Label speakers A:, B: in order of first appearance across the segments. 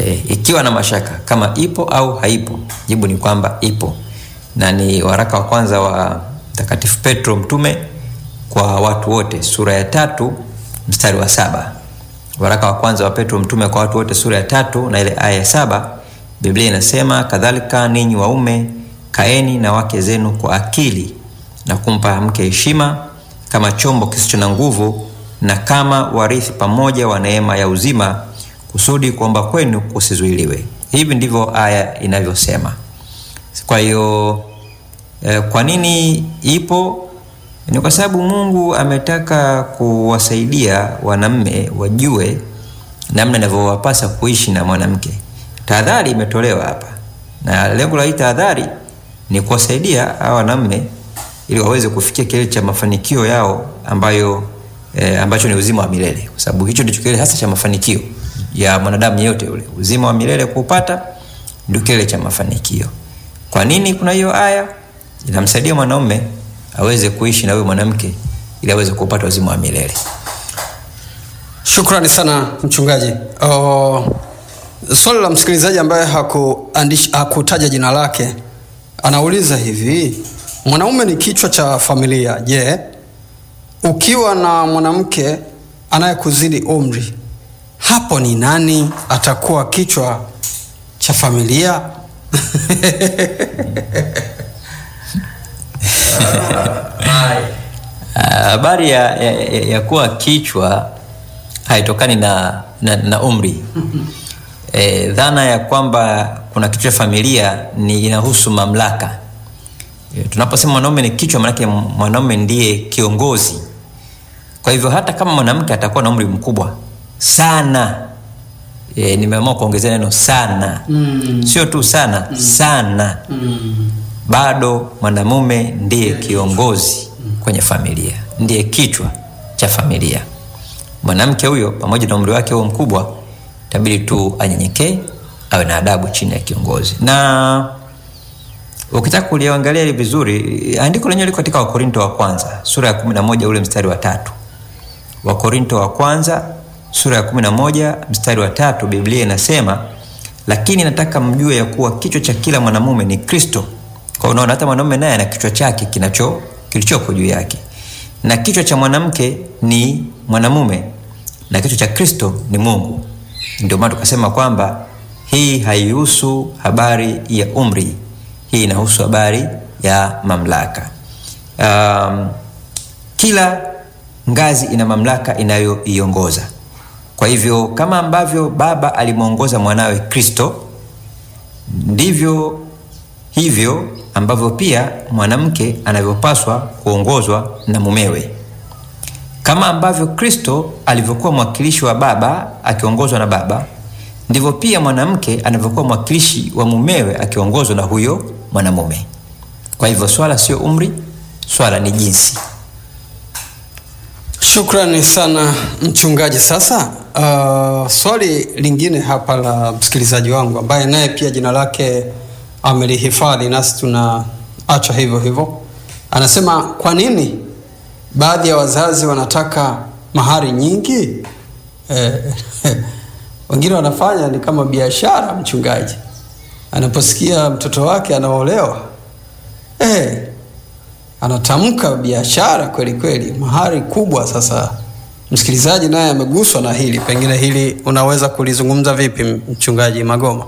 A: Ikiwa na mashaka kama ipo au haipo, jibu ni kwamba ipo, na ni waraka wa kwanza wa Mtakatifu Petro mtume kwa watu wote, sura ya 3 mstari wa 7. Waraka wa kwanza wa Petro mtume kwa watu wote, sura ya 3 na ile aya ya 7, Biblia inasema, kadhalika ninyi waume kaeni na wake zenu kwa akili na kumpa mke heshima kama chombo kisicho na nguvu na kama warithi pamoja wa neema ya uzima, kusudi kuomba kwenu kusizuiliwe. Hivi ndivyo aya inavyosema. Kwa hiyo kwa nini ipo? Ni kwa sababu Mungu ametaka kuwasaidia wanaume wajue namna inavyowapasa kuishi na mwanamke. Tahadhari imetolewa hapa, na lengo la hii tahadhari ni kuwasaidia hawa wanaume ili waweze kufikia kilele cha mafanikio yao ambacho ni uzima wa milele, kwa sababu hicho ndicho kilele hasa cha mafanikio ya mwanadamu yeyote yule. Uzima wa milele kuupata ndio kilele cha mafanikio. Kwa nini kuna hiyo aya? Inamsaidia mwanaume aweze kuishi na huyo mwanamke ili aweze kupata uzima wa milele.
B: Shukrani sana mchungaji. Swali la msikilizaji ambaye hakutaja jina lake, anauliza hivi: mwanaume ni kichwa cha familia. Je, ukiwa na mwanamke anayekuzidi umri, hapo ni nani atakuwa kichwa cha familia?
A: Habari ya kuwa kichwa haitokani na umri. Dhana ya kwamba kuna kichwa cha familia ni inahusu mamlaka. Tunaposema mwanaume ni kichwa, maana yake mwanaume ndiye kiongozi. Kwa hivyo hata kama mwanamke atakuwa na umri mkubwa sana, nimeamua kuongezea neno sana. Sio tu sana, sana. Bado mwanamume ndiye kiongozi kwenye familia, ndiye kichwa cha familia. Mwanamke huyo pamoja na umri wake huo mkubwa, itabidi tu anyenyekee, awe na adabu chini ya kiongozi. Na ukitaka kuliangalia vizuri, andiko lenyewe liko katika Wakorinto wa kwanza sura ya 11 ule mstari wa 3. Wakorinto wa kwanza sura ya 11 mstari wa 3, Biblia inasema, lakini nataka mjue ya kuwa kichwa cha kila mwanamume ni Kristo. Kwa unaona hata mwanamume naye ana kichwa chake kilichoko juu yake. Na kichwa cha mwanamke ni mwanamume, na kichwa cha Kristo ni Mungu. Ndio maana tukasema kwamba hii haihusu habari ya umri, hii inahusu habari ya mamlaka. Kila ngazi ina mamlaka inayoiongoza. Kwa hivyo kama ambavyo baba alimuongoza mwanawe Kristo, ndivyo hivyo ambavyo pia mwanamke anavyopaswa kuongozwa na mumewe. Kama ambavyo Kristo alivyokuwa mwakilishi wa baba akiongozwa na baba, ndivyo pia mwanamke anavyokuwa mwakilishi wa mumewe akiongozwa na huyo mwanamume. Kwa hivyo swala sio umri, swala ni jinsi.
B: Shukrani sana mchungaji. Sasa swali lingine hapa la msikilizaji wangu ambaye naye pia jina lake amelihifadhi, nasi tunaacha hivyo hivyo. Anasema, kwa nini baadhi ya wazazi wanataka mahari nyingi? Wengine wanafanya ni kama biashara. Mchungaji anaposikia mtoto wake anaolewa, anatamka biashara kweli kweli, mahari kubwa. Sasa msikilizaji naye ameguswa na hili, pengine hili unaweza kulizungumza vipi mchungaji Magoma?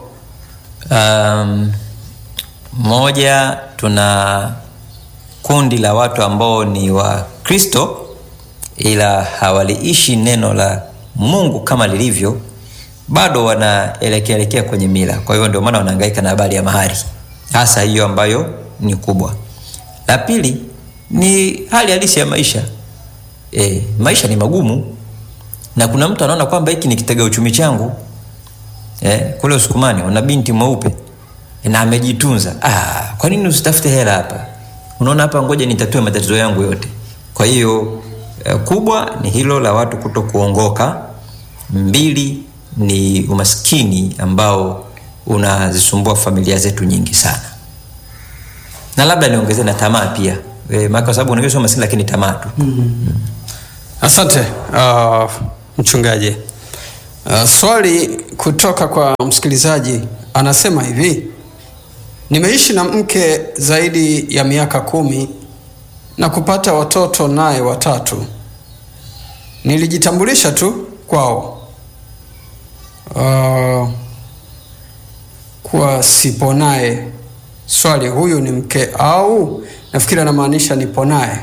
A: Moja, tuna kundi la watu ambao ni wa Kristo ila hawaliishi neno la Mungu kama lilivyo, bado wanaelekea kwenye mila. Kwa hivyo ndio maana wanahangaika na habari ya mahari, hasa hiyo ambayo ni kubwa. La pili ni hali halisi ya maisha. Maisha ni magumu, na kuna mtu anaona kwamba hiki ni kitega uchumi changu. Kule Usukumani una binti mweupe na amejitunza. Kwa nini usitafute hela hapa? Unaona hapa, ngoja nitatue matatizo yangu yote. Kwa hiyo kubwa ni hilo la watu kutokuongoka. Mbili ni umaskini ambao unazisumbua familia zetu nyingi sana. Na labda niongezee na tamaa pia. Kwa sababu unaweza umaskini lakini tamaa tu.
B: Asante mchungaji. Swali kutoka kwa msikilizaji anasema hivi: nimeishi na mke zaidi ya miaka 10 na kupata watoto naye 3. Nilijitambulisha tu kwao kuwa sipo naye. Swali, huyu ni mke au nafikiri anamaanisha nipo naye?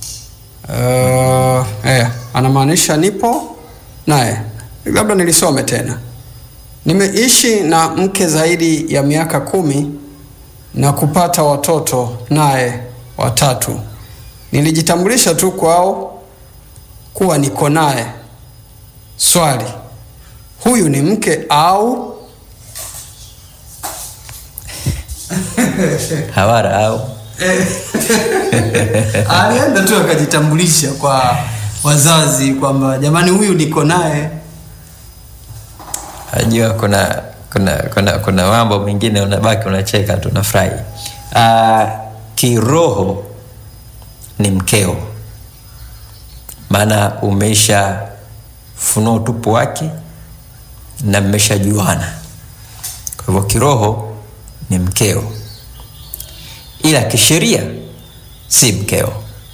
B: Anamaanisha nipo naye. Labda nilisome tena. Nimeishi na mke zaidi ya miaka 10 na kupata watoto naye 3. Nilijitambulisha tu kwao kuwa niko naye. Swali, huyu ni mke au?
A: Hawara au?
B: Alienda tu akajitambulisha kwa wazazi kwamba jamani, huyu niko naye.
A: Ajua kuna mambo mengine unabaki unacheka tu, unafurahi. Kiroho ni mkeo, maana umeisha funua utupu wake na mmeshajuana. Kwa hivyo kiroho ni mkeo, ila kisheria si mkeo.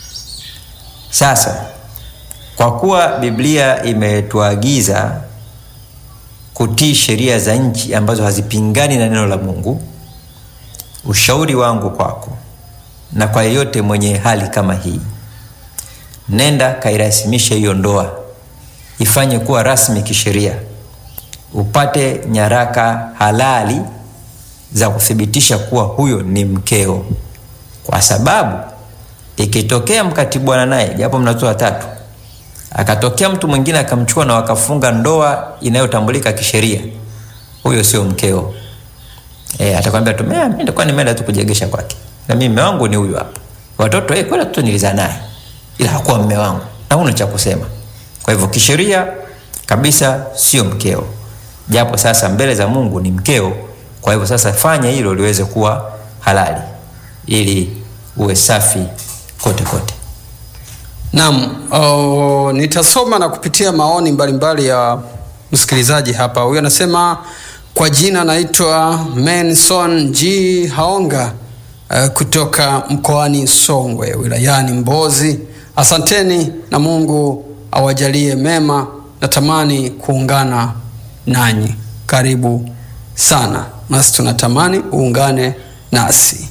A: Sasa kwa kuwa Biblia imetuagiza kutii sheria za nchi ambazo hazipingani na neno la Mungu, ushauri wangu kwako na kwa yeyote mwenye hali kama hii, nenda kairasimishe hiyo ndoa, ifanye kuwa rasmi kisheria, upate nyaraka halali za kuthibitisha kuwa huyo ni mkeo. Kwa sababu ikitokea mkatibwana naye, japo mnatoa 3, akatokea mtu mwingine akamchukua na wakafunga ndoa inayotambulika kisheria, huyo sio mkeo. Atakwambia tu mimi nilikuwa nimeenda tu kujegesha kwake, na mimi mume wangu ni huyu hapa. Watoto kweli tu nilizaa naye, ila hakuwa mume wangu, na huna cha kusema. Kwa hivyo kisheria kabisa sio mkeo, japo sasa mbele za Mungu ni mkeo. Kwa hivyo sasa fanya hilo liweze kuwa halali, ili uwe safi kote kote.
B: Naam, nitasoma na kupitia maoni mbalimbali ya msikilizaji hapa. Huyu anasema kwa jina naitwa Menson G Haonga kutoka mkoani Songwe wilayani Mbozi. Asanteni na Mungu awajalie mema, natamani kuungana nanyi. Karibu sana, nasi tunatamani uungane nasi.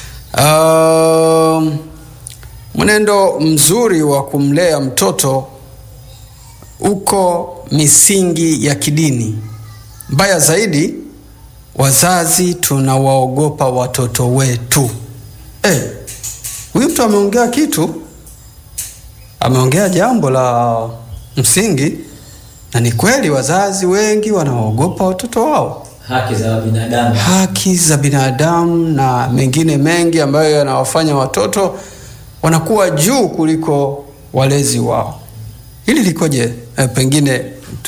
B: Mwenendo mzuri wa kumlea mtoto uko misingi ya kidini. Mbaya zaidi, wazazi tunawaogopa watoto wetu. Huyu mtu ameongea kitu, ameongea jambo la msingi, na ni kweli wazazi wengi wanaogopa watoto wao. Haki za binadamu na mengine mengi ambayo yanawafanya watoto wanakuwa juu kuliko walezi wao. Hili likoje? Pengine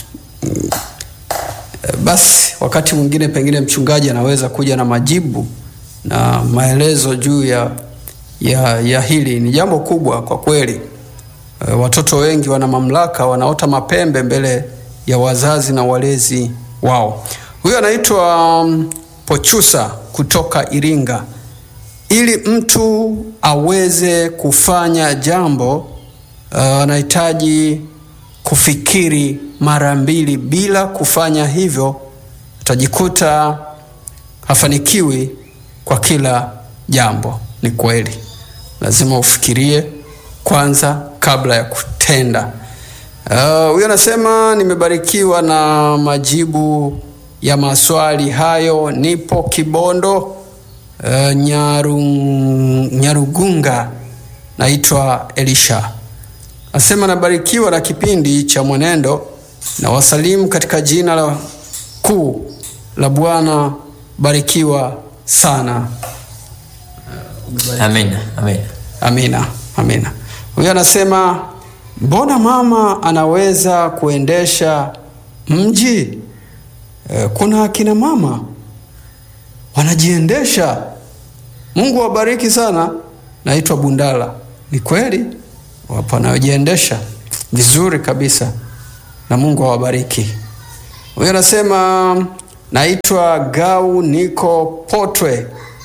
B: basi wakati mwingine pengine mchungaji anaweza kuja na majibu na maelezo juu ya hili. Ni jambo kubwa kwa kweli. Watoto wengi wana mamlaka, wanaota mapembe mbele ya wazazi na walezi wao. Huyo anaitwa Pochusa kutoka Iringa. Ili mtu aweze kufanya jambo, anahitaji kufikiri mara 2. Bila kufanya hivyo, utajikuta hafanikiwi kwa kila jambo. Ni kweli, lazima ufikirie kwanza kabla ya kutenda. Huyo anasema nimebarikiwa na majibu ya maswali hayo. Nipo Kibondo Nyarugunga, naitwa Elisha. Asema nabarikiwa na kipindi cha Mwenendo, na wasalimu katika jina la kuu la Bwana. Barikiwa sana.
A: Amina, amina.
B: Amina, amina. Huyo anasema mbona mama anaweza kuendesha mji? Kuna akina mama wanajiendesha. Mungu awabariki sana. Naitwa Bundala. Ni kweli wapo wanaojiendesha vizuri kabisa, na Mungu awabariki. Huyu anasema naitwa Gau, niko Potwe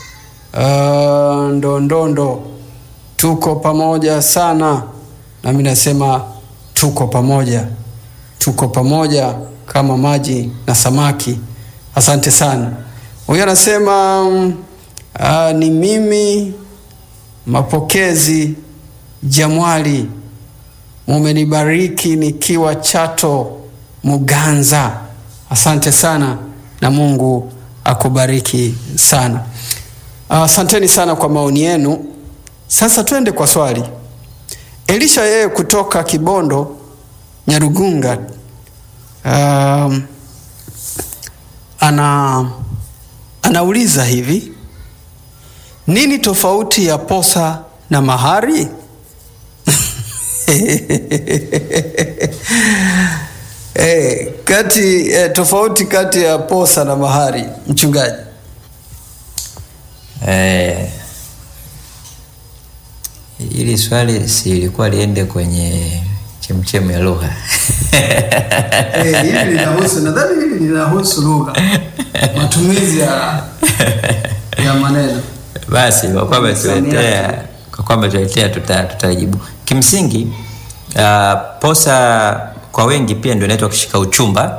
B: Ndondondo, tuko pamoja sana. Na mimi nasema tuko pamoja kama maji na samaki. Asante sana. Huyu anasema ni mimi Mapokezi Jamwali, mumenibariki nikiwa Chato Muganza. Asante sana na Mungu akubariki sana. Asanteni sana kwa maoni yenu. Sasa twende kwa swali. Elisha yeye kutoka Kibondo Nyarugunga anauliza hivi: nini tofauti ya posa na mahari? Tofauti kati ya posa na mahari, mchungaji.
A: Hili swali si ilikuwa liende kwenye chemchemi ya lugha.
B: Hili linahusu, nadhani hili linahusu lugha, matumizi ya maneno.
A: Basi kwa kwamba tuletea tutajibu. Kimsingi posa kwa wengi pia ndio inaitwa kishika uchumba.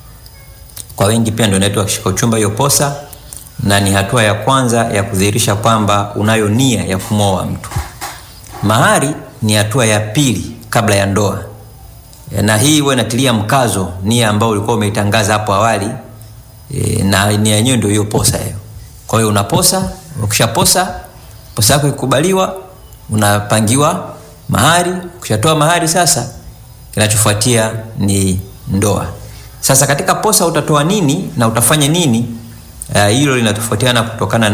A: Hiyo posa, na ni hatua ya kwanza ya kudhihirisha kwamba unayo nia ya kumwoa mtu. Mahari ni hatua ya pili kabla ya ndoa. Na hii huwa inatilia mkazo nia ambayo ulikuwa umeitangaza hapo awali, na nia yenyewe ndio hiyo posa hiyo. Kwa hiyo unaposa, ukishaposa posa yako ikubaliwa, unapangiwa mahari. Ukishatoa mahari, sasa kinachofuatia ni ndoa. Sasa katika posa utatoa nini na utafanya nini? Hilo linatofautiana kutokana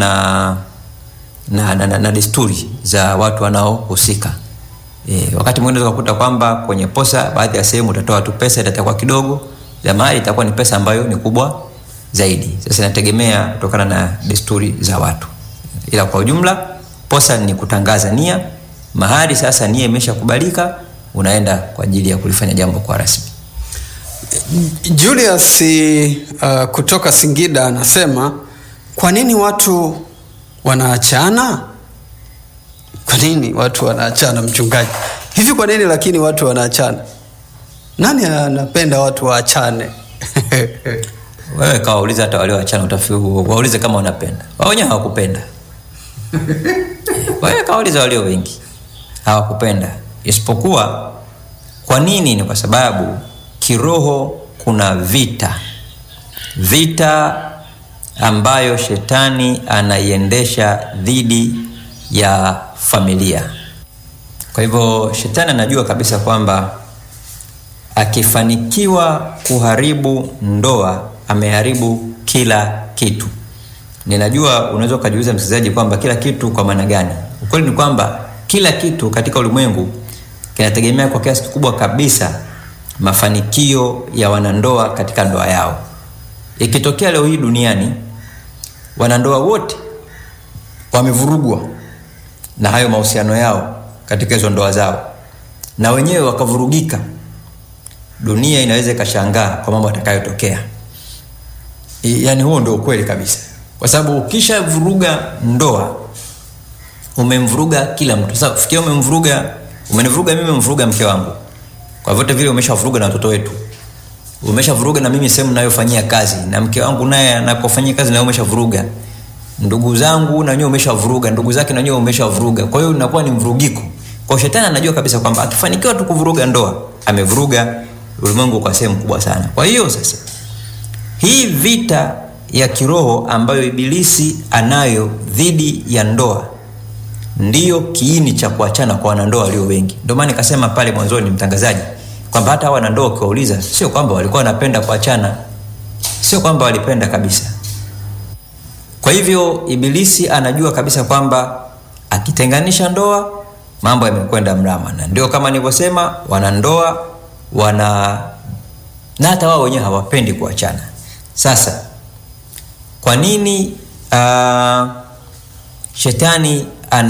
A: na desturi za watu wanaohusika. Wakati mwingine unakuta kwamba kwenye posa baadhi ya sehemu utatoa tu pesa, itakuwa kidogo, ya mahari itakuwa ni pesa ambayo ni kubwa zaidi. Sasa inategemea kutokana na desturi za watu. Ila kwa ujumla posa ni kutangaza nia, mahari sasa nia imeshakubalika, unaenda kwa ajili ya kulifanya jambo kwa rasmi.
B: Julius kutoka Singida anasema, kwa nini watu wanaachana? Kwa nini watu wanaachana, mchungaji? Hivi kwa nini lakini watu wanaachana? Nani anapenda watu waachane?
A: Wewe kawauliza hata wale waachana, waulize kama wanapenda. Wao wenyewe hawakupenda. Wewe kawauliza wale wengi hawakupenda. Isipokuwa kwa nini? Ni kwa sababu kiroho kuna vita ambayo shetani anaiendesha dhidi ya familia. Kwa hivyo shetani anajua kabisa kwamba akifanikiwa kuharibu ndoa, ameharibu kila kitu. Ninajua unaweza kujiuliza msikilizaji kwamba kila kitu kwa maana gani? Ukweli ni kwamba kila kitu katika ulimwengu kinategemea kwa kiasi kikubwa kabisa mafanikio ya wanandoa katika ndoa yao. Ikitokea leo hii duniani wanandoa wote wamevurugwa na hayo mahusiano yao katika hizo ndoa zao, na wenyewe wakavurugika, dunia inaweza ikashangaa kwa mambo yatakayotokea. Yaani huo ndio ukweli kabisa. Kwa sababu ukisha vuruga ndoa, umemvuruga kila mtu. Sasa kufikia umenivuruga mimi, umemvuruga mke wangu. Kwa vyote vile umeshavuruga na watoto wetu. Umeshavuruga na mimi sehemu ninayofanyia kazi, na mke wangu naye anapofanyia kazi na umeshavuruga. Ndugu zangu na wenyewe umeshavuruga, ndugu zake na wenyewe umeshavuruga. Kwa hiyo inakuwa ni mvurugiko. Kwa shetani anajua kabisa kwamba akifanikiwa tu kuvuruga ndoa, amevuruga ulimwengu kwa sehemu kubwa sana. Kwa hiyo sasa hii vita ya kiroho ambayo ibilisi anayo dhidi ya ndoa ndiyo kiini cha kuachana kwa wanandoa walio wengi. Ndio maana nikasema pale mwanzoni, mtangazaji, kwamba hata wanandoa ukiwauliza, sio kwamba walikuwa wanapenda kuachana, sio kwamba walipenda kabisa. Kwa hivyo ibilisi anajua kabisa kwamba akitenganisha ndoa mambo yamekwenda mrama, na ndio kama nilivyosema, wanandoa na hata wao wenyewe hawapendi kuachana. Sasa kwa nini shetani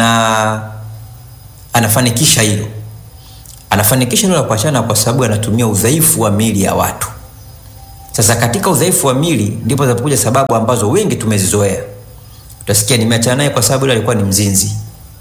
A: anafanikisha hilo? Anafanikisha hilo la kuachana kwa sababu anatumia udhaifu wa miili ya watu. Sasa katika udhaifu wa mili ndipo zinapokuja sababu ambazo wengi tumezizoea. Utasikia nimeachana naye kwa sababu yule alikuwa ni mzinzi.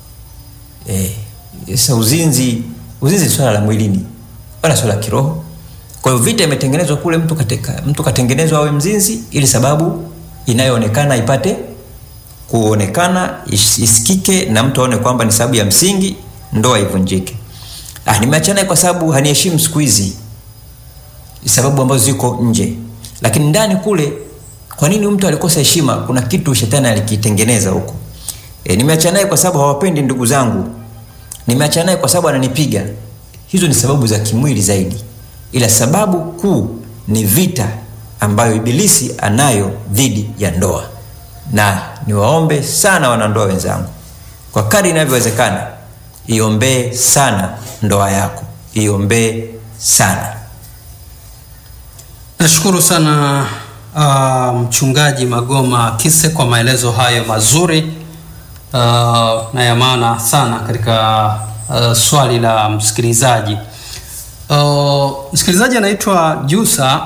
A: Sasa uzinzi ni swala la mwilini, wala swala la kiroho. Kwa hiyo vita imetengenezwa kule, mtu katengenezwa awe mzinzi ili sababu inayoonekana ipate kuonekana, isikike na mtu aone kwamba ni sababu ya msingi ndoa ivunjike. Nimeachana kwa sababu haniheshimu siku hizi. Sababu ambazo ziko nje. Lakini ndani kule, kwa nini mtu alikosa heshima? Kuna kitu shetani alikitengeneza huko. Nimeachana kwa sababu hawapendi ndugu zangu. Nimeachana kwa sababu ananipiga. Hizo ni sababu za kimwili zaidi. Ila sababu kuu ni vita ambayo ibilisi anayo dhidi ya ndoa. Na niwaombe sana wanandoa wenzangu, kwa kadri inavyowezekana, iombee sana ndoa yako. Iombee sana.
B: Nashukuru sana Mchungaji Magoma Kise kwa maelezo hayo mazuri na ya maana sana katika swali la msikilizaji. Msikilizaji anaitwa Jusa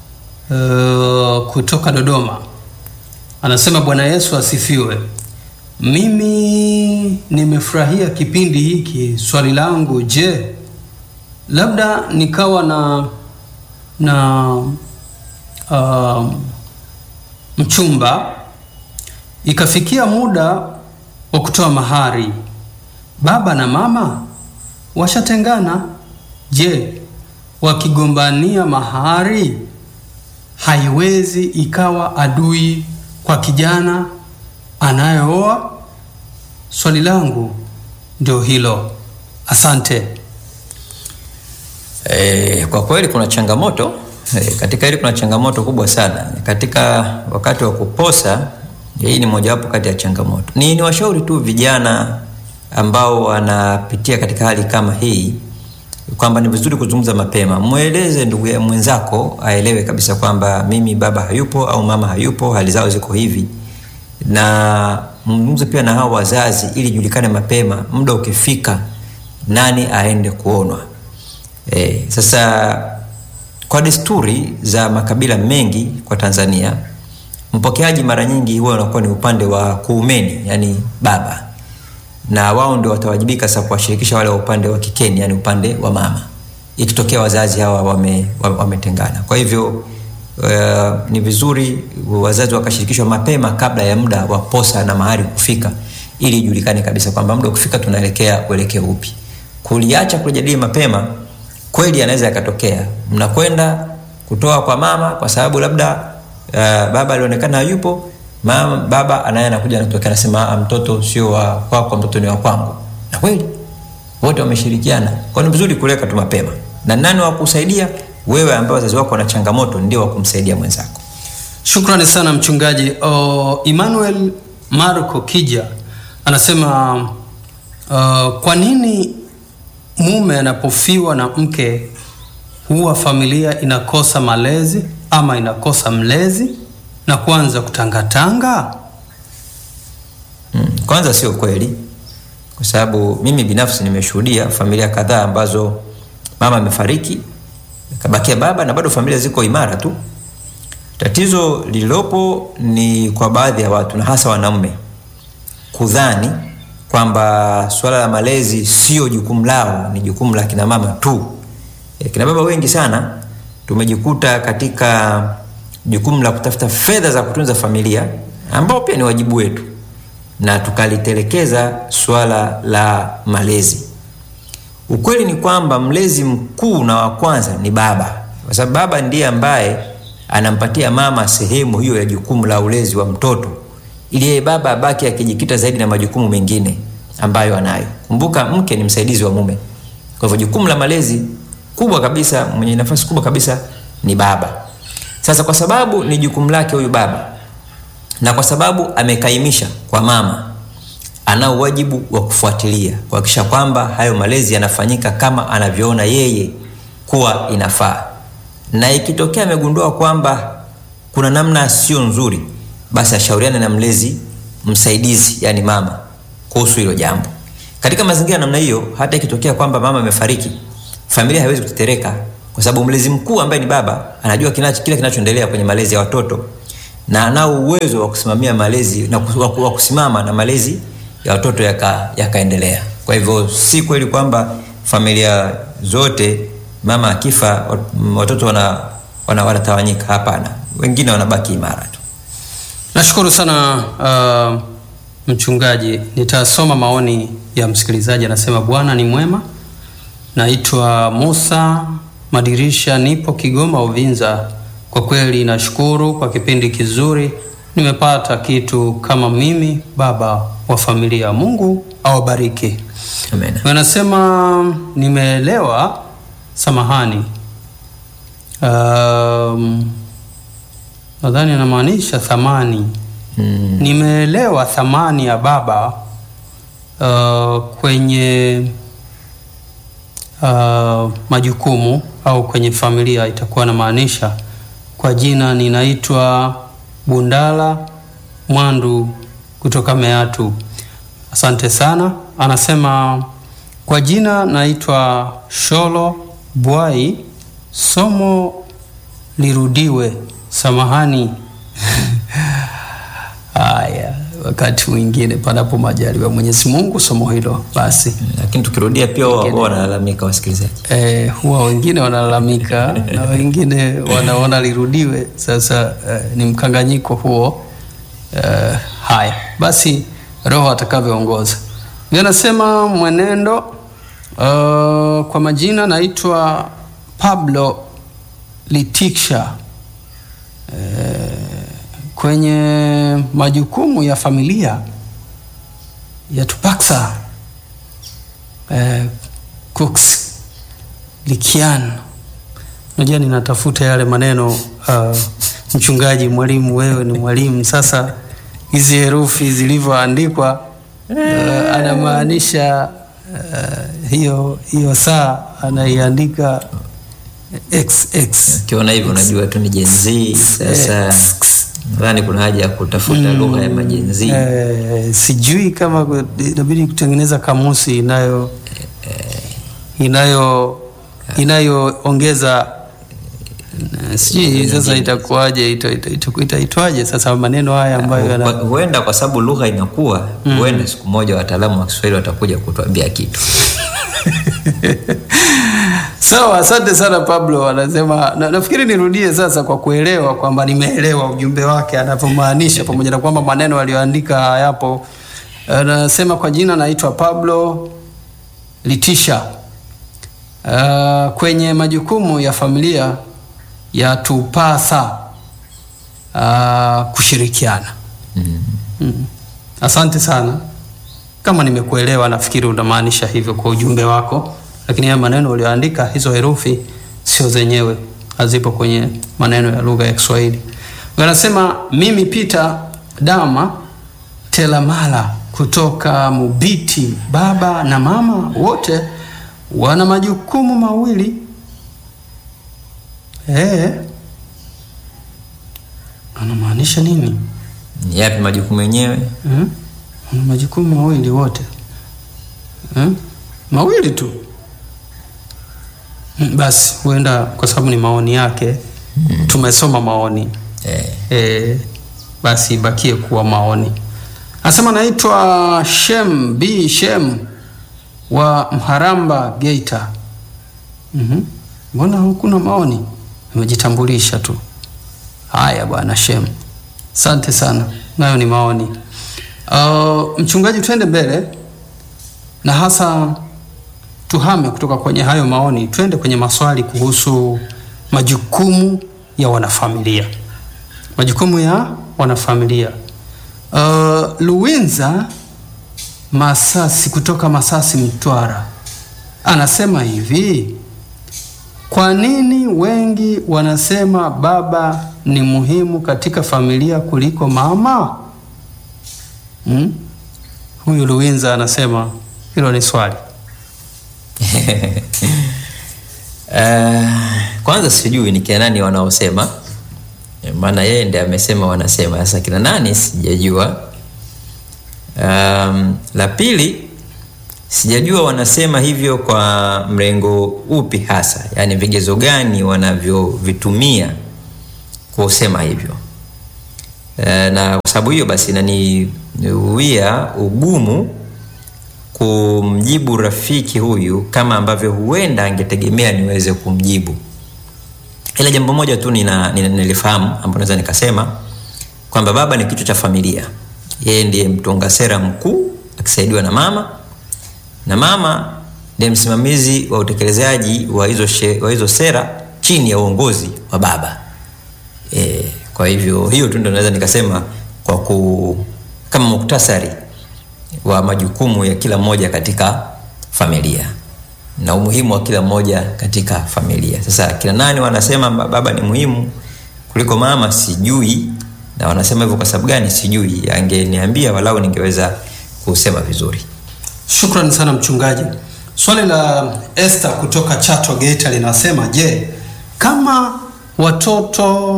B: kutoka Dodoma. Anasema Bwana Yesu asifiwe. Mimi nimefurahia kipindi hiki. Swali langu, je, labda nikawa na mchumba, ikafikia muda wa kutoa mahari, baba na mama washatengana. Je, wakigombania mahari haiwezi ikawa adui kwa kijana anayeoa? Swali langu ndio hilo. Asante.
A: Kwa kweli kuna changamoto. Katika hili kuna changamoto kubwa sana. Katika wakati wa kuposa, hii ni mojawapo kati ya changamoto. Ni washauri tu vijana ambao wanapitia katika hali kama hii kwamba ni vizuri kuzungumza mapema. Mueleze ndugu ya mwenzako aelewe kabisa kwamba mimi baba hayupo au mama hayupo, hali zao ziko hivi. Na mzungumze pia na hao wazazi ili julikane mapema, muda ukifika nani aende kuonwa. Sasa kwa desturi za makabila mengi kwa Tanzania, mpokeaji mara nyingi huwa unakuwa ni upande wa kuumeni, yani baba. Na wao ndio watawajibika sasa kuwashirikisha wale wa upande wa kikeni, yani upande wa mama, ikitokea wazazi hawa wametengana. Kwa hivyo ni vizuri wazazi wakashirikishwa mapema kabla ya muda wa posa na mahari kufika, ili ijulikane kabisa kwamba muda ukifika tunaelekea kuelekea upi. Kuliacha kujadili mapema, kweli anaweza yakatokea mnakwenda kutoa kwa mama kwa sababu labda baba alionekana hayupo, baba anakuja anatokea anasema mtoto sio wa kwako, mtoto ni wa kwangu. Na kweli wote wameshirikiana. Kwa ni vizuri kuleka tu mapema. Na nani wa kusaidia? Wewe ambao wazazi wako wana changamoto ndio wa kumsaidia mwenzako.
B: Shukrani sana mchungaji. Emmanuel Marco Kija anasema kwa nini mume anapofiwa na mke huwa familia inakosa malezi ama inakosa mlezi na kuanza kutangatanga?
A: Kwanza sio kweli, kwa sababu mimi binafsi nimeshuhudia familia kadhaa ambazo mama amefariki kabakia baba na bado familia ziko imara tu. Tatizo lililopo ni kwa baadhi ya watu na hasa wanaume kudhani kwamba swala la malezi sio jukumu lao, ni jukumu la kina mama tu. Kina baba wengi sana tumejikuta katika jukumu la kutafuta fedha za kutunza familia, ambao pia ni wajibu wetu, na tukalitelekeza swala la malezi. Ukweli ni kwamba mlezi mkuu na wa kwanza ni baba, kwa sababu baba ndiye ambaye anampatia mama sehemu hiyo ya jukumu la ulezi wa mtoto, ili yeye baba abaki akijikita zaidi na majukumu mengine ambayo anayo. Kumbuka mke ni msaidizi wa mume. Kwa hivyo jukumu la malezi kubwa kabisa, mwenye nafasi kubwa kabisa ni baba. Sasa kwa sababu ni jukumu lake huyu baba, na kwa sababu amekaimisha kwa mama, ana wajibu wa kufuatilia kuhakikisha kwamba hayo malezi yanafanyika kama anavyoona yeye kuwa inafaa. Na ikitokea amegundua kwamba kuna namna sio nzuri, basi ashauriane na mlezi msaidizi, yani mama, kuhusu hilo jambo. Katika mazingira namna hiyo, hata ikitokea kwamba mama amefariki, familia haiwezi kutetereka, kwa sababu mlezi mkuu ambaye ni baba anajua kila kinachoendelea kwenye malezi ya watoto na anao uwezo wa kusimamia malezi na wa kusimama na malezi ya watoto yakaendelea. Kwa hivyo si kweli kwamba familia zote mama akifa watoto wanatawanyika. Hapana, wengine wanabaki imara tu.
B: Nashukuru sana mchungaji. Nitasoma maoni ya msikilizaji. Anasema Bwana ni mwema. Naitwa Musa Madirisha, nipo Kigoma Uvinza. Kwa kweli nashukuru kwa kipindi kizuri. Nimepata kitu kama mimi baba wa familia. Mungu awabariki.
A: Amen.
B: Wanasema nimeelewa, samahani. Nadhani anamaanisha thamani. Nimeelewa thamani ya baba kwenye majukumu au kwenye familia, itakuwa na maanisha. Kwa jina ninaitwa Bundala Mwandu kutoka Meatu. Asante sana. Anasema kwa jina naitwa Sholo Bwai, somo lirudiwe, samahani. Haya, wakati mwingine panapo majaliwa Mwenyezi Mungu somo hilo basi.
A: Lakini tukirudia pia wanalalamika wasikilizaji.
B: Huwa wengine wanalalamika na wengine wanaona lirudiwe. Sasa ni mkanganyiko huo. Haya, basi Roho atakavyoongoza. Anasema mwenendo. Kwa majina naitwa Pablo Litiksha. Kwenye majukumu ya familia ya Tupaksa Cooks Likian. Unajua ninatafuta yale maneno mchungaji, mwalimu, wewe ni mwalimu. Sasa hizi herufi zilivyoandikwa anamaanisha hiyo saa anaiandika XX.
A: Ukiona hivyo unajua tu ni Gen Z. Sasa nadhani kuna haja ya kutafuta lugha ya Gen Z.
B: Sijui kama inabidi kutengeneza kamusi inayoongeza sijui sasa itakuwaje, itaitwaje sasa maneno haya ambayo
A: huenda kwa sababu lugha inakuwa huenda siku moja wataalamu wa Kiswahili watakuja kutuambia kitu.
B: Sawa, asante sana Pablo. Anasema nafikiri nirudie sasa kwa kuelewa kwamba nimeelewa ujumbe wake anapomaanisha, pamoja na kwamba maneno aliyoandika hayapo. Anasema kwa jina naitwa Pablo Litisha. Kwenye majukumu ya familia ya tupasa kushirikiana. Asante sana. Kama nimekuelewa nafikiri unamaanisha hivyo kwa ujumbe wako, lakini haya maneno uliyoandika, hizo herufi sio zenyewe, hazipo kwenye maneno ya lugha ya Kiswahili. Wanasema mimi Peter Dama Telamala kutoka Mubiti. Baba na mama wote wana majukumu mawili. Anamaanisha nini?
A: Yapi majukumu yenyewe?
B: Majukumu mawili wote. Mawili tu. Basi huenda kwa sababu ni maoni yake. Tumesoma maoni. Basi bakie kuwa maoni. Anasema naitwa Shem B Shem wa Mharamba Geita. Mbona hukuna maoni? Umejitambulisha tu. Haya bwana Shem. Asante sana. Nayo ni maoni. Mchungaji, twende mbele na hasa tuhame kutoka kwenye hayo maoni, twende kwenye maswali kuhusu majukumu ya wanafamilia. Majukumu ya wanafamilia. Luwinza Masasi kutoka Masasi Mtwara anasema hivi: kwa nini wengi wanasema baba ni muhimu katika familia kuliko mama? Huyu Luwinza anasema hilo ni swali.
A: Kwanza sijui ni kina nani wanaosema, maana yeye ndiye amesema wanasema. Sasa kina nani sijajua. La pili, Sijajua wanasema hivyo kwa mrengo upi hasa, yani vigezo gani wanavyovitumia kusema hivyo. Na kwa sababu hiyo basi inaniwia ugumu kumjibu rafiki huyu kama ambavyo huenda angetegemea niweze kumjibu. Ila jambo moja tu nilifahamu ambapo naweza nikasema kwamba baba ni kichwa cha familia. Yeye ndiye mtunga sera mkuu akisaidiwa na mama, na mama ndiye msimamizi wa utekelezaji wa hizo sera chini ya uongozi wa baba. Kwa hivyo hiyo tu ndio naweza nikasema kama muktasari wa majukumu ya kila mmoja katika familia na umuhimu wa kila mmoja katika familia. Sasa kila nani wanasema baba ni muhimu kuliko mama sijui, na wanasema hivyo kwa sababu gani sijui. Angeniambia walau ningeweza kusema vizuri.
B: Shukrani sana mchungaji. Swali la Esther kutoka Chato Geita linasema, je, kama watoto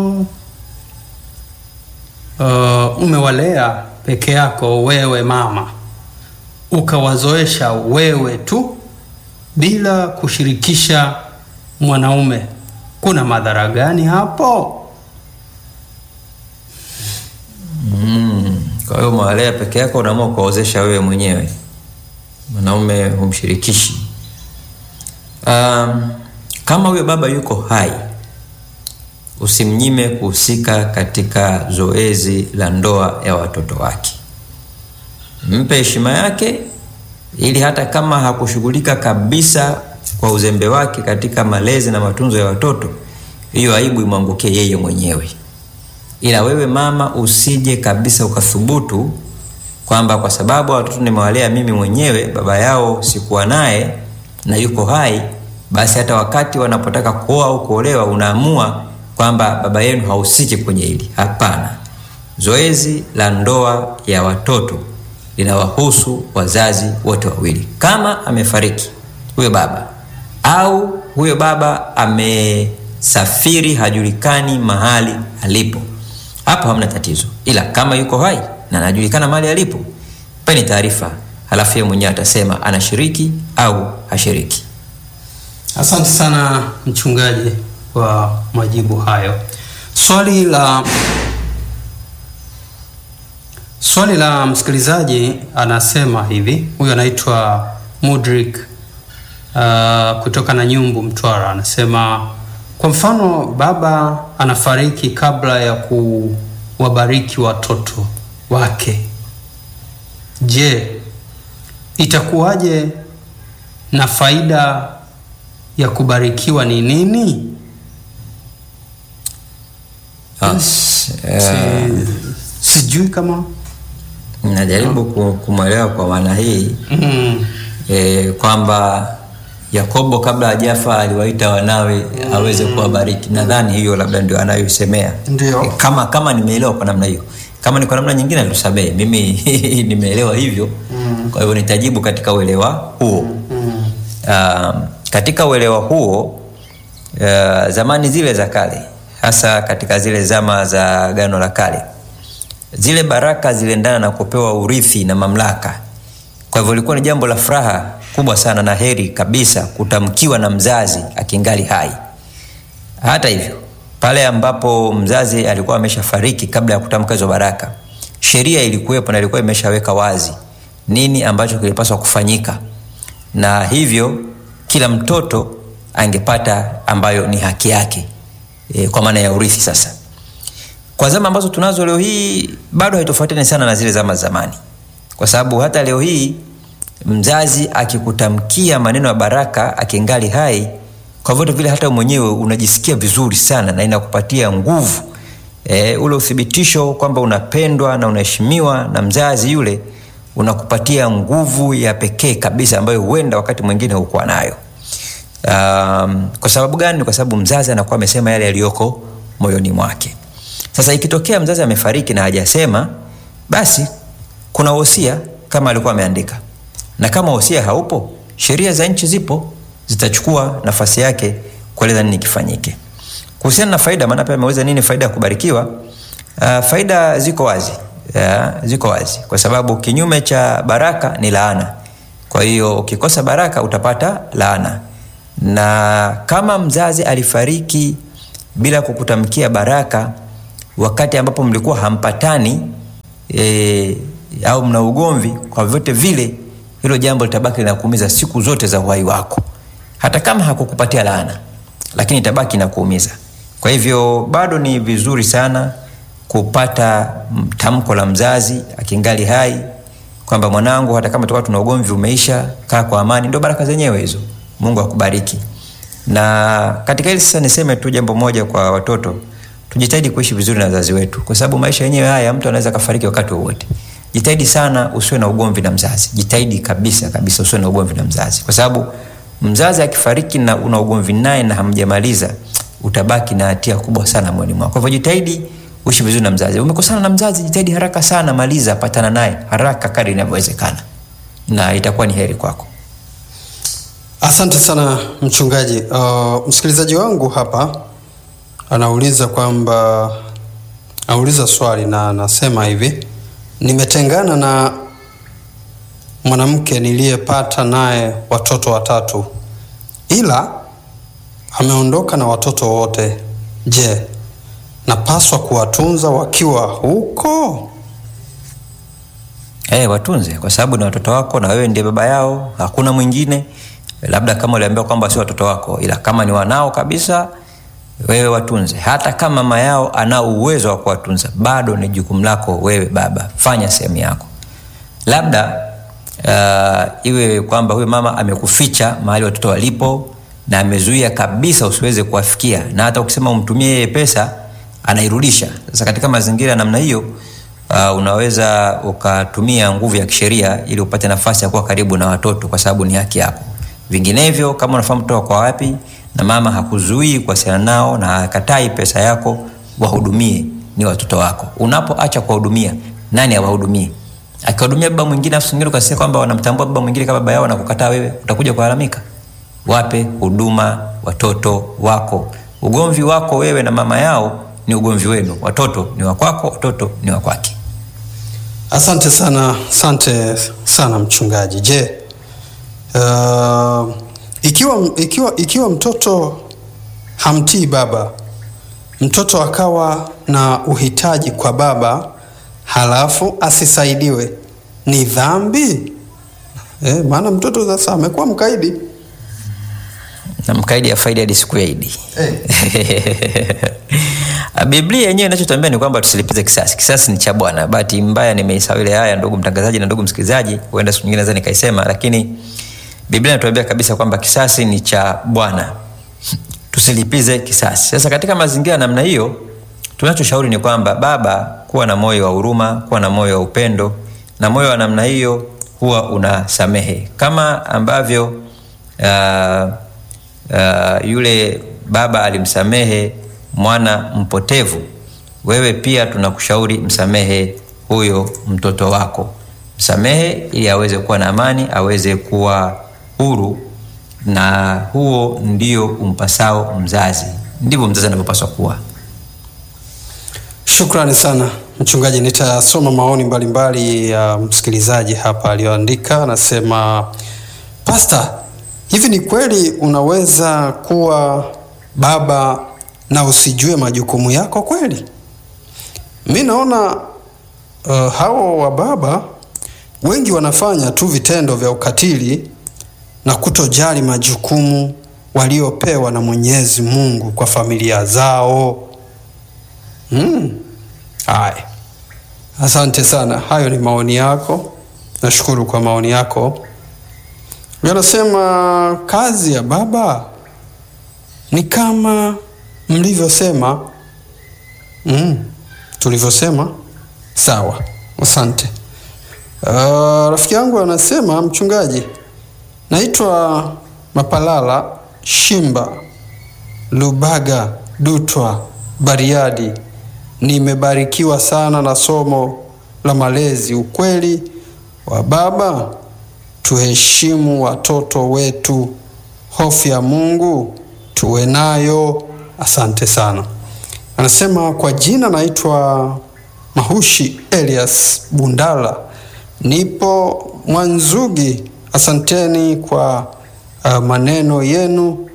B: umewalea peke yako wewe mama, ukawazoesha wewe tu bila kushirikisha mwanaume, kuna madhara gani hapo?
A: Kwa hiyo umewalea peke yako, unaamua kuwaozesha wewe mwenyewe, mwanaume humshirikishi. Kama huyo baba yuko hai, usimnyime kuhusika katika zoezi la ndoa ya watoto wake. Mpe heshima yake, ili hata kama hakushughulika kabisa kwa uzembe wake katika malezi na matunzo ya watoto, hiyo aibu imwangukie yeye mwenyewe. Ila wewe mama usije kabisa ukathubutu kwamba kwa sababu watoto nimewalea mimi mwenyewe, baba yao sikuwa naye na yuko hai, basi hata wakati wanapotaka kuoa au kuolewa unaamua kwamba baba yenu hahusiki kwenye hili. Hapana. Zoezi la ndoa ya watoto linawahusu wazazi wote wawili. Kama amefariki huyo baba au huyo baba amesafiri hajulikani mahali alipo, hapa hamna tatizo. Ila kama yuko hai na anajulikana mahali alipo, peni taarifa, halafu yeye mwenyewe atasema anashiriki au hashiriki.
B: Asante sana mchungaji kwa majibu hayo. Swali la msikilizaji anasema hivi, huyu anaitwa Mudrik kutoka na Nyumbu, Mtwara. Anasema, kwa mfano baba anafariki kabla ya kuwabariki watoto wake, je, itakuwaje na faida ya kubarikiwa ni nini? Sijui kama
A: najaribu kumwelewa kwa maana hii. Kwamba Yakobo kabla hajafa aliwaita wanawe aweze kuwabariki. Nadhani hiyo labda ndio anayosemea. Kama nimeelewa kwa namna hiyo. Kama ni kwa namna nyingine tusamehe. Mimi nimeelewa hivyo. Kwa hivyo nitajibu katika uelewa huo. Katika uelewa huo, zamani zile za kale, hasa katika zile zama za Agano la Kale, zile baraka ziliendana na kupewa urithi na mamlaka. Kwa hivyo ilikuwa ni jambo la furaha kubwa sana na heri kabisa kutamkiwa na mzazi akingali hai. Hata hivyo, pale ambapo mzazi alikuwa ameshafariki kabla ya kutamka hizo baraka, sheria ilikuwepo na ilikuwa imeshaweka wazi nini ambacho kilipaswa kufanyika, na hivyo kila mtoto angepata ambayo ni haki yake, kwa maana ya urithi. Sasa kwa zama ambazo tunazo leo hii bado haitofautiani sana na zile zama zamani, kwa sababu hata leo hii mzazi akikutamkia maneno ya baraka akingali hai, kwa vyote vile hata mwenyewe unajisikia vizuri sana na inakupatia nguvu. Ule uthibitisho kwamba unapendwa na unaheshimiwa na mzazi yule unakupatia nguvu ya pekee kabisa ambayo huenda wakati mwingine hukuwa nayo. Kwa sababu gani? Kwa sababu mzazi anakuwa amesema yale yaliyoko moyoni mwake. Sasa ikitokea mzazi amefariki na hajasema, basi kuna wosia kama alikuwa ameandika. Na kama wosia haupo, sheria za nchi zipo, zitachukua nafasi yake kueleza nini kifanyike. Kuhusiana na faida, maana pia ameweza nini faida ya kubarikiwa? Faida ziko wazi. Ziko wazi. Kwa sababu kinyume cha baraka ni laana. Kwa hiyo ukikosa baraka utapata laana. Na kama mzazi alifariki bila kukutamkia baraka wakati ambapo mlikuwa hampatani au mna ugomvi, kwa vyote vile hilo jambo litabaki linakuumiza siku zote za uhai wako. Hata kama hakukupatia laana, lakini itabaki inakuumiza. Kwa hivyo bado ni vizuri sana kupata tamko la mzazi akingali hai kwamba mwanangu, hata kama tuna ugomvi umeisha, kaa kwa amani. Ndio baraka zenyewe hizo. Mungu akubariki. Na katika hili sasa niseme tu jambo moja kwa watoto, tujitahidi kuishi vizuri na wazazi wetu, kwa sababu maisha yenyewe haya mtu anaweza kufariki wakati wowote. Jitahidi sana usiwe na ugomvi na mzazi. Jitahidi kabisa usiwe na ugomvi na mzazi, kwa sababu mzazi akifariki na una ugomvi naye na hamjamaliza, utabaki na hatia kubwa sana moyoni mwako. Kwa hivyo jitahidi uishi vizuri na mzazi. Umekosana na mzazi, jitahidi haraka sana maliza, patana naye haraka kadri inavyowezekana, na itakuwa ni heri kwako.
B: Asante sana mchungaji. Msikilizaji wangu hapa anauliza swali na anasema hivi: nimetengana na mwanamke niliyepata naye watoto 3, ila ameondoka na watoto wote. Je, napaswa kuwatunza wakiwa huko?
A: Watunze, kwa sababu ni watoto wako na wewe ndiye baba yao, hakuna mwingine. Labda kama uliambiwa kwamba si watoto wako, ila kama ni wanao kabisa, wewe watunze. Hata kama mama yao ana uwezo wa kuwatunza, bado ni jukumu lako wewe baba. Fanya sehemu yako. Labda iwe kwamba huyo mama amekuficha mahali watoto walipo na amezuia kabisa usiweze kuwafikia, na hata ukisema umtumie pesa anairudisha. Sasa katika mazingira namna hiyo, unaweza ukatumia nguvu ya kisheria ili upate nafasi ya kuwa karibu na watoto, kwa sababu ni haki yako. Vinginevyo, kama unafahamu mtoto kwa wapi na mama hakuzuii kuwasiliana nao na hakatai pesa yako, wahudumie, ni watoto wako. Unapoacha kuwahudumia, nani awahudumie? Akiwahudumia baba mwingine afu mwingine ukasema kwamba wanamtambua baba mwingine kama baba yao na kukataa wewe, utakuja kulalamika. Wape huduma watoto wako. Ugomvi wako wewe na mama yao ni ugomvi wenu. Watoto ni wa kwako, watoto ni wa kwake.
B: Asante sana mchungaji. Je, ikiwa mtoto hamtii baba, mtoto akawa na uhitaji kwa baba halafu asisaidiwe, ni dhambi? Maana mtoto sasa amekuwa mkaidi.
A: Na mkaidi afaidi hadi siku ya Idi. Biblia yenyewe inachotuambia ni kwamba tusilipize kisasi. Kisasi ni cha Bwana. Bahati mbaya nimeisahau ile haya, ndugu mtangazaji na ndugu msikilizaji, huenda siku nyingine naweza nikaisema, lakini Biblia inatuambia kabisa kwamba kisasi ni cha Bwana. Tusilipize kisasi. Sasa katika mazingira namna hiyo, tunachoshauri ni kwamba baba, kuwa na moyo wa huruma, kuwa na moyo wa upendo, na moyo wa namna hiyo huwa unasamehe. Kama ambavyo yule baba alimsamehe mwana mpotevu, wewe pia tunakushauri msamehe huyo mtoto wako. Msamehe ili aweze kuwa na amani, aweze kuwa huru, na huo ndio umpasao mzazi. Ndivyo mzazi anavyopaswa kuwa.
B: Shukrani sana mchungaji. Nitasoma maoni mbalimbali ya msikilizaji hapa aliyoandika. Anasema, Pastor, hivi ni kweli unaweza kuwa baba na usijue majukumu yako kweli? Mimi naona hao wa baba wengi wanafanya tu vitendo vya ukatili na kutojali majukumu waliopewa na Mwenyezi Mungu kwa familia zao. Hai. Asante sana. Hayo ni maoni yako. Nashukuru kwa maoni yako. Yanasema kazi ya baba ni kama mlivyosema. Tulivyosema. Sawa. Asante. Rafiki yangu anasema, mchungaji, naitwa Mapalala Shimba Lubaga Dutwa Bariadi. Nimebarikiwa sana na somo la malezi. Ukweli wa baba, tuheshimu watoto wetu, hofu ya Mungu tuwe nayo. Asante sana. Anasema, kwa jina naitwa Mahushi Elias Bundala, nipo Mwanzugi Asanteni kwa maneno yenu,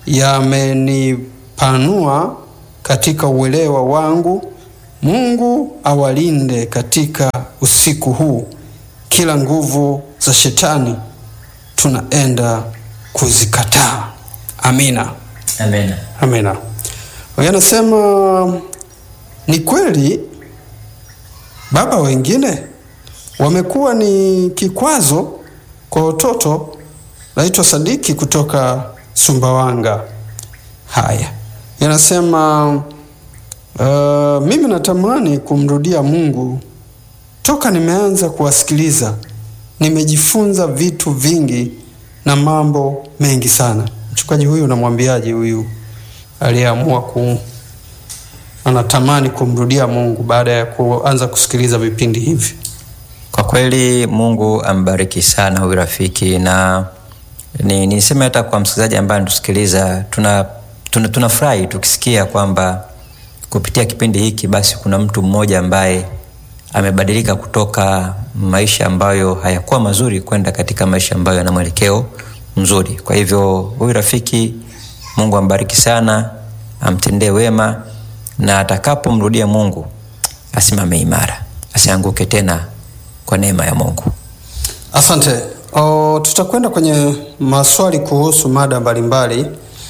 B: yamenipanua katika uelewa wangu. Mungu awalinde katika usiku huu. Kila nguvu za shetani tunaenda kuzikataa. Amina.
A: Amina.
B: Amina. Anasema ni kweli baba wengine wamekuwa ni kikwazo kwa watoto. Naitwa Sadiki kutoka Sumbawanga. Haya. Anasema mimi natamani kumrudia Mungu. Toka nimeanza kuwasikiliza, nimejifunza vitu vingi na mambo mengi sana. Mchungaji huyu unamwambiaje huyu aliyeamua anatamani kumrudia Mungu baada ya kuanza kusikiliza vipindi hivi?
A: Kwa kweli Mungu ambariki sana huyu rafiki, na niseme hata kwa msikilizaji ambaye anatusikiliza, tunafurahi tukisikia kwamba kupitia kipindi hiki basi kuna mtu mmoja ambaye amebadilika kutoka maisha ambayo hayakuwa mazuri kwenda katika maisha ambayo yana mwelekeo mzuri. Kwa hivyo huyu rafiki, Mungu ambariki sana, amtendee wema, na atakapomrudia Mungu asimame imara, asianguke tena kwa neema ya Mungu.
B: Asante. Tutakwenda kwenye maswali kuhusu mada mbalimbali.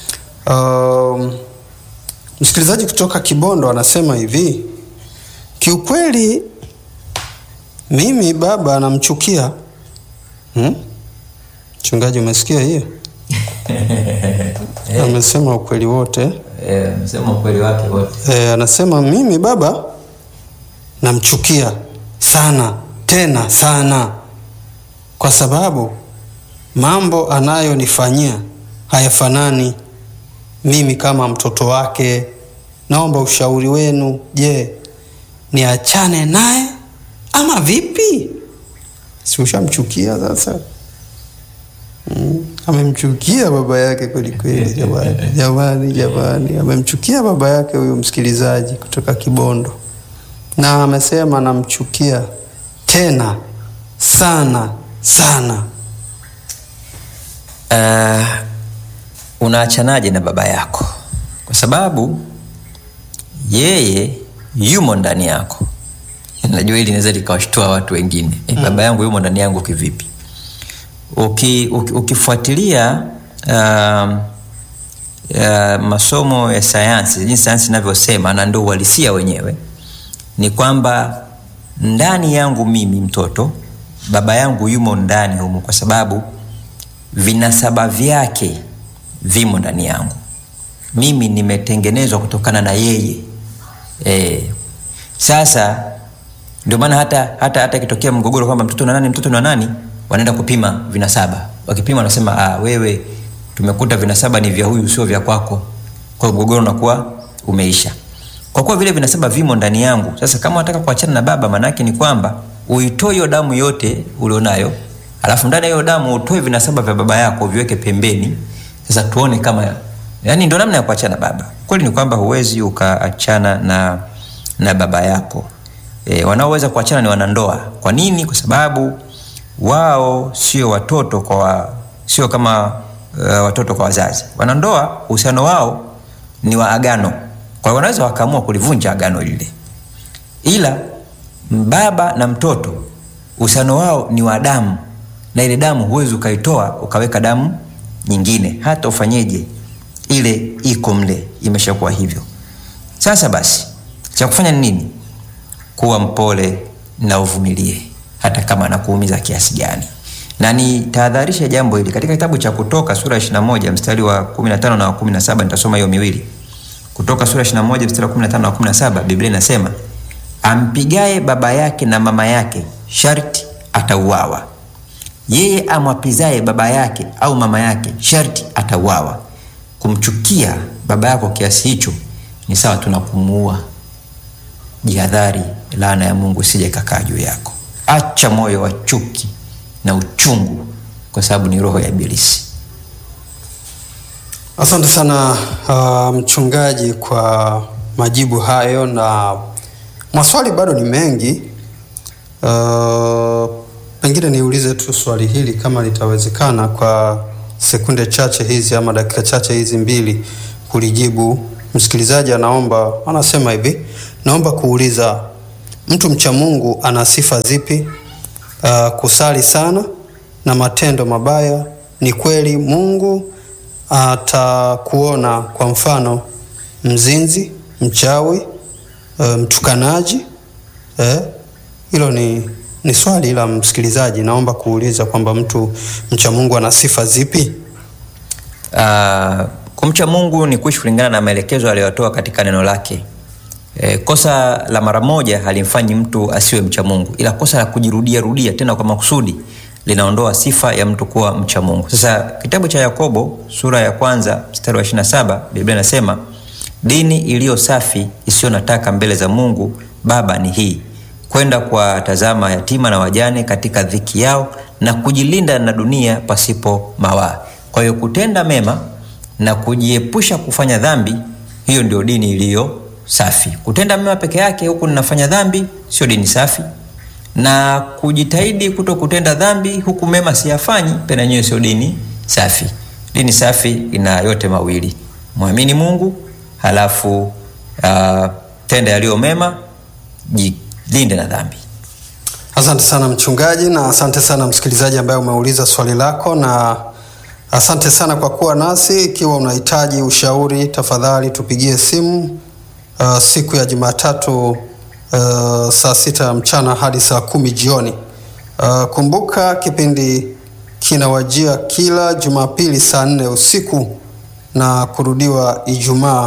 B: Msikilizaji kutoka Kibondo anasema hivi: kiukweli mimi baba anamchukia. Mchungaji, umesikia hiyo? Amesema ukweli wote.
A: Amesema ukweli wake wote.
B: Anasema mimi baba namchukia sana, tena sana, kwa sababu mambo anayonifanyia hayafanani mimi kama mtoto wake. Naomba ushauri wenu. Je, niachane naye ama vipi? Si ushamchukia sasa? Amemchukia baba yake kweli kweli. Jamani, amemchukia baba yake huyo msikilizaji kutoka Kibondo, na amesema namchukia tena sana sana.
A: Unaachanaje na baba yako? Kwa sababu yeye yumo ndani yako. Najua hili linaweza likawashtua watu wengine. Baba yangu yumo ndani yangu kivipi? Ukifuatilia masomo ya sayansi, jinsi sayansi inavyosema, na ndio uhalisia wenyewe, ni kwamba ndani yangu mimi mtoto, baba yangu yumo ndani humo, kwa sababu vinasaba vyake vimo ndani yangu. Mimi nimetengenezwa kutokana na yeye. Sasa ndio maana hata kitokea mgogoro kwamba mtoto na nani, wanaenda kupima vinasaba. Wakipima wanasema wewe tumekuta vinasaba ni vya huyu, sio vya kwako. Kwa hiyo mgogoro unakuwa umeisha. Kwa kuwa vile vinasaba vimo ndani yangu, sasa kama unataka kuachana na baba, maana yake ni kwamba uitoe hiyo damu yote ulionayo, alafu ndani ya hiyo damu utoe vinasaba vya baba yako viweke pembeni. Sasa tuone kama, yani ndio namna ya kuachana na baba. Kweli ni kwamba huwezi ukaachana na baba yako. Wanaoweza kuachana ni wanandoa. Kwa nini? Kwa sababu wao sio kama watoto kwa wazazi. Wanandoa uhusiano wao ni wa agano. Kwa hiyo wanaweza wakaamua kulivunja agano lile. Ila baba na mtoto uhusiano wao ni wa damu, na ile damu huwezi ukaitoa ukaweka damu nyingine, hata ufanyeje, ile iko mle, imeshakuwa hivyo. Sasa basi cha kufanya ni nini? Kuwa mpole na uvumilie, hata kama anakuumiza kiasi gani. Na ni tahadharisha jambo hili katika kitabu cha Kutoka sura 21 mstari wa 15 na 17. Nitasoma hiyo miwili. Kutoka sura 21 mstari wa 15 na 17, Biblia inasema, ampigaye baba yake na mama yake sharti atauawa. Yeye amwapizaye baba yake au mama yake sharti atauawa. Kumchukia baba yako kiasi hicho ni sawa tu na kumuua. Jihadhari, laana ya Mungu sije kakaa juu yako. Acha moyo wa chuki na uchungu, kwa sababu ni roho ya ibilisi.
B: Asante sana mchungaji kwa majibu hayo, na maswali bado ni mengi. Pengine Pengine niulize tu swali hili kama litawezekana kwa sekunde chache hizi ama dakika chache hizi mbili kulijibu. Msikilizaji anasema hivi, naomba kuuliza, mtu mcha Mungu ana sifa zipi? Kusali sana na matendo mabaya. Ni kweli Mungu atakuona, kwa mfano mzinzi, mchawi, mtukanaji? Hilo ni swali la msikilizaji. Naomba kuuliza kwamba mtu mcha Mungu ana sifa zipi?
A: Kumcha Mungu ni kuishi kulingana na maelekezo aliyotoa katika neno lake. Kosa la mara moja halimfanyi mtu asiwe mcha Mungu, ila kosa la kujirudia tena kwa makusudi linaondoa sifa ya mtu kuwa mcha Mungu. Sasa kitabu cha Yakobo sura ya 1 mstari wa 27, Biblia inasema, dini iliyo safi isiyo na taka mbele za Mungu Baba ni hii: kwenda kwa tazama yatima na wajane katika dhiki yao na kujilinda na dunia pasipo mawaa. Kwa hiyo kutenda mema na kujiepusha kufanya dhambi, hiyo ndio dini iliyo safi. Kutenda mema peke yake huku ninafanya dhambi, sio dini safi. Na kujitahidi kuto kutenda dhambi huku mema siyafanyi, pia yenyewe sio dini safi. Dini safi ina yote mawili: muamini Mungu, halafu tenda yaliyo mema, jilinde na dhambi.
B: Asante sana mchungaji, na asante sana msikilizaji ambaye umeuliza swali lako, na asante sana kwa kuwa nasi. Ikiwa unahitaji ushauri, tafadhali tupigie simu siku ya Jumatatu saa 6 mchana hadi saa 10 jioni. Kumbuka kipindi kinawajia kila Jumapili saa 4 usiku na kurudiwa Ijumaa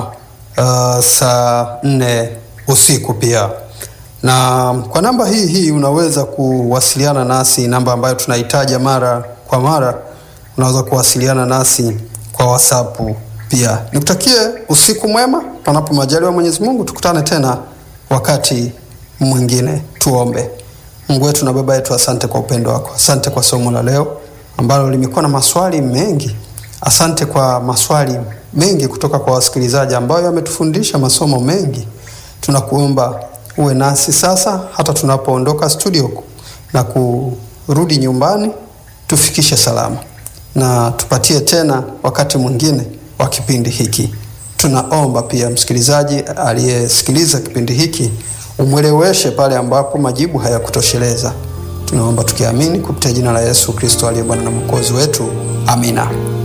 B: saa 4 usiku pia. Na kwa namba hii unaweza kuwasiliana nasi, namba ambayo tunahitaji mara kwa mara. Unaweza kuwasiliana nasi kwa WhatsApp pia. Nikutakie usiku mwema, panapo majaliwa Mwenyezi Mungu. Tukutane tena wakati mwingine. Tuombe. Mungu wetu na Baba yetu, asante kwa upendo wako. Asante kwa somo la leo ambalo limekuwa na maswali mengi. Asante kwa maswali mengi kutoka kwa wasikilizaji ambao wametufundisha masomo mengi. Tunakuomba uwe nasi sasa hata tunapoondoka studio na kurudi nyumbani, tufikishe salama, na tupatie tena wakati mwingine wa kipindi hiki. Tunaomba pia msikilizaji aliyesikiliza kipindi hiki umweleweshe pale ambapo majibu hayakutosheleza. Tunaomba tukiamini kupitia jina la Yesu Kristo aliye Bwana na Mwokozi wetu. Amina.